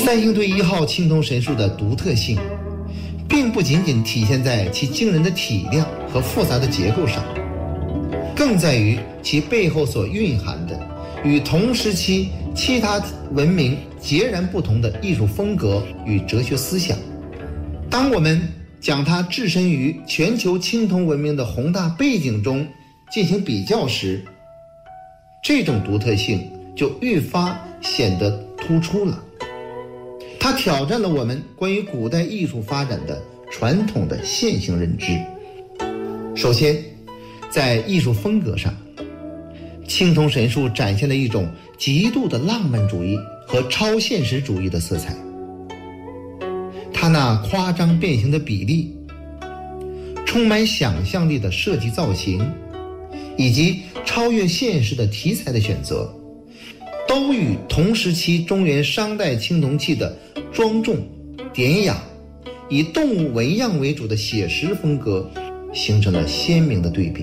三星堆1号青铜神树的独特性，并不仅仅体现在其惊人的体量和复杂的结构上，更在于其背后所蕴含的与同时期其他文明截然不同的艺术风格与哲学思想。当我们将它置身于全球青铜文明的宏大背景中进行比较时，这种独特性就愈发显得突出了。它挑战了我们关于古代艺术发展的传统的线性认知。首先，在艺术风格上，青铜神树展现了一种极度的浪漫主义和超现实主义的色彩。它那夸张变形的比例，充满想象力的设计造型，以及超越现实的题材的选择，都与同时期中原商代青铜器的庄重典雅，以动物纹样为主的写实风格形成了鲜明的对比。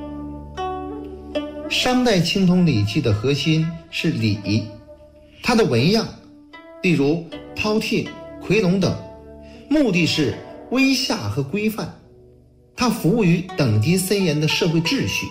商代青铜礼器的核心是礼，它的纹样，例如饕餮、夔龙等，目的是威吓和规范，它服务于等级森严的社会秩序。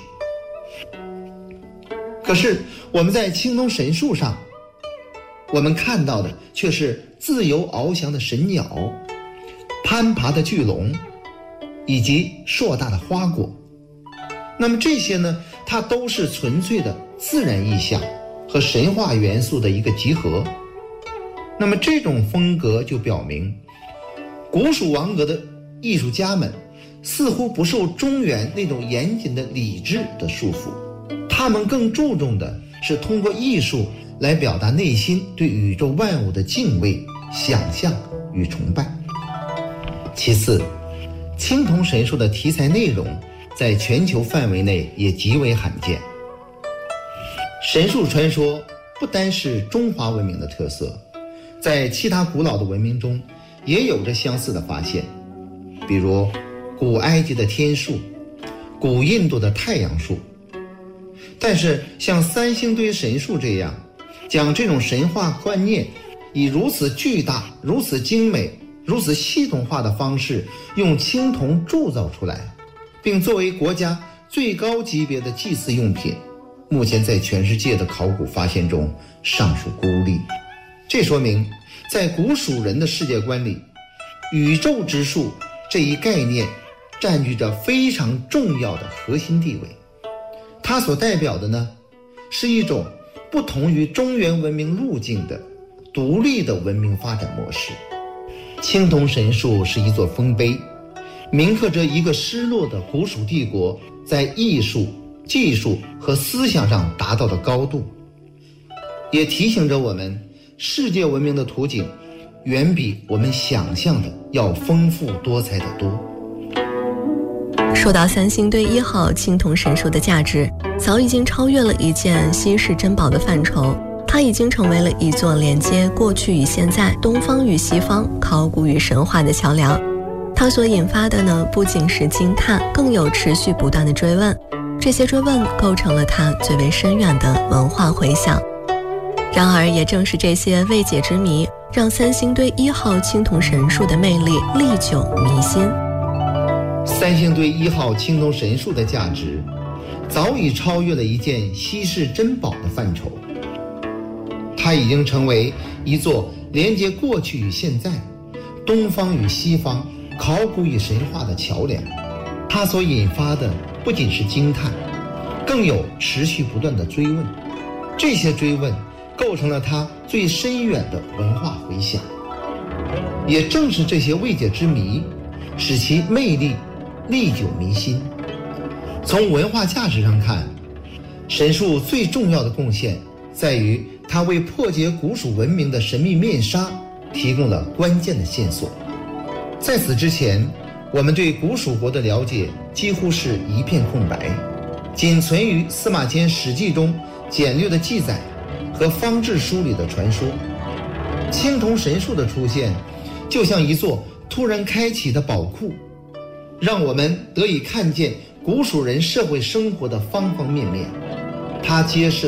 可是我们在青铜神树上，我们看到的却是自由翱翔的神鸟、攀爬的巨龙以及硕大的花果。那么这些呢，它都是纯粹的自然意象和神话元素的一个集合。那么这种风格就表明，古蜀王国的艺术家们似乎不受中原那种严谨的礼制的束缚，他们更注重的是通过艺术来表达内心对宇宙万物的敬畏、想象与崇拜。其次，青铜神树的题材内容在全球范围内也极为罕见。神树传说不单是中华文明的特色，在其他古老的文明中也有着相似的发现，比如古埃及的天树、古印度的太阳树。但是像三星堆神树这样将这种神话观念以如此巨大、如此精美、如此系统化的方式用青铜铸造出来，并作为国家最高级别的祭祀用品，目前在全世界的考古发现中尚属孤立。这说明在古蜀人的世界观里，宇宙之树这一概念占据着非常重要的核心地位。它所代表的呢，是一种不同于中原文明路径的独立的文明发展模式。青铜神树是一座丰碑，铭刻着一个失落的古蜀帝国在艺术、技术和思想上达到的高度，也提醒着我们，世界文明的图景远比我们想象的要丰富多彩得多。 说到三星堆1号青铜神树的价值，早已经超越了一件稀世珍宝的范畴，它已经成为了一座连接过去与现在、东方与西方、考古与神话的桥梁。它所引发的呢，不仅是惊叹，更有持续不断的追问。这些追问构成了它最为深远的文化回响。然而，也正是这些未解之谜，让三星堆1号青铜神树的魅力历久弥新。 三星堆1号青铜神树的价值早已超越了一件稀世珍宝的范畴，它已经成为一座连接过去与现在、东方与西方、考古与神话的桥梁。它所引发的不仅是惊叹，更有持续不断的追问。这些追问构成了它最深远的文化回响。也正是这些未解之谜，使其魅力历久弥新。从文化价值上看，神树最重要的贡献在于它为破解古蜀文明的神秘面纱提供了关键的线索。在此之前，我们对古蜀国的了解几乎是一片空白，仅存于司马迁《史记》中简略的记载和方志书里的传说。青铜神树的出现就像一座突然开启的宝库，让我们得以看见古蜀人社会生活的方方面面。它揭示